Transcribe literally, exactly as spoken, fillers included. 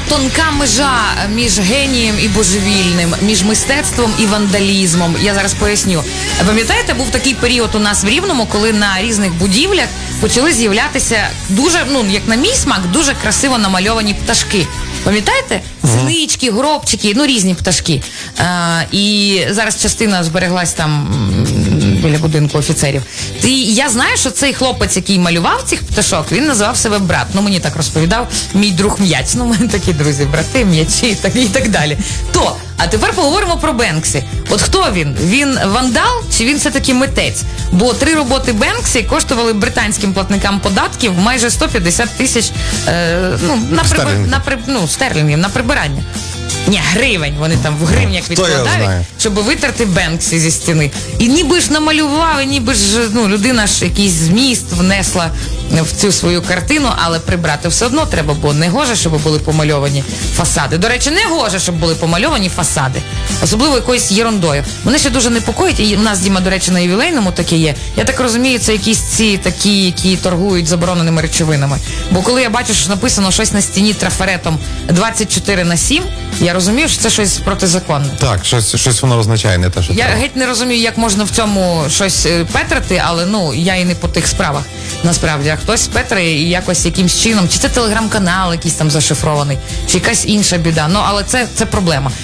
тонка межа між генієм і божевільним, між мистецтвом і вандалізмом. Я зараз поясню. Пам'ятаєте, був такий період у нас в Рівному, коли на різних будівлях почали з'являтися дуже, ну, як на мій смак, дуже красиво намальовані пташки. Пам'ятаєте? Синички, горобчики, ну, різні пташки. А, і зараз частина збереглась там біля будинку офіцерів. І я знаю, що цей хлопець, який малював цих пташок, він називав себе брат. Ну, мені так розповідав мій друг М'яч. Ну, у мене такі друзі, брати, м'ячі так, і так далі. То, а тепер поговоримо про Бенксі. От хто він? Він вандал чи він все-таки митець? Бо три роботи Бенксі коштували британським платникам податків майже сто п'ятдесят тисяч е, ну, на, приб... на, приб... ну, стерлінгів, на прибирання. Ні, гривень, вони там в гривнях відкладають, щоб витерти Бенксі зі стіни. І ніби ж намалював, і ніби ж, ну, людина ж якийсь зміст внесла в цю свою картину, але прибрати все одно треба, бо не гоже, щоб були помальовані фасади. До речі, не гоже, щоб були помальовані фасади. Особливо якоюсь єрундою. Мене ще дуже непокоїть, і у нас, Діма, до речі, на ювілейному таке є. Я так розумію, це якісь ці такі, які торгують забороненими речовинами. Бо коли я бачу, що написано щось на стіні трафаретом двадцять чотири на сім, я розумію, що це щось протизаконне. Так, щось, щось воно означає, не те, що Я треба. геть не розумію, як можна в цьому щось петрити, але, ну, я і не по тих справах, насправді. А хтось петрає і якось якимсь чином, чи це телеграм-канал якийсь там зашифрований, чи якась інша біда. Ну, але це, це проблема.